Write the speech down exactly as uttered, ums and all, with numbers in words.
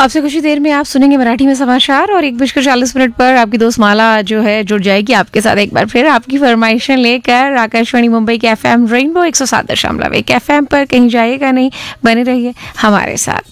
आपसे कुछ ही देर में आप सुनेंगे मराठी में समाचार और एक बजकर चालीस मिनट पर आपकी दोस्त माला जो है जुड़ जाएगी आपके साथ एक बार फिर आपकी फरमाइशें लेकर आकाशवाणी मुंबई के एफ एम रेनबो एक सौ सात दशमलव एक एफ एम पर। कहीं जाइएगा नहीं, बने रहिए हमारे साथ।